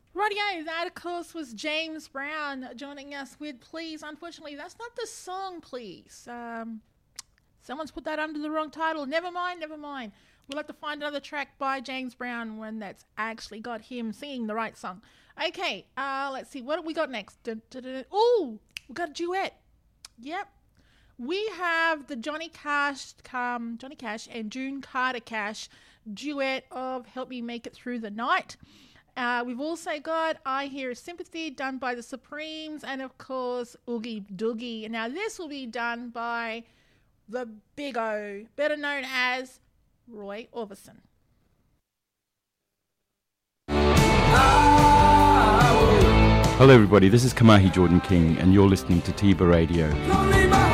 Rightio, that of course was James Brown joining us with Please. Unfortunately, that's not the song, Please. Someone's put that under the wrong title. Never mind, never mind. We'll have to find another track by James Brown when that's actually got him singing the right song. Okay, let's see. What have we got next? Oh, we got a duet. Yep. We have the Johnny Cash and June Carter Cash duet of Help Me Make It Through the Night. We've also got I Hear Sympathy done by the Supremes and, of course, Oogie Doogie. Now, this will be done by the Big O, better known as Roy Orbison. Hello everybody, this is Kamahi Jordan King and you're listening to Tiba Radio.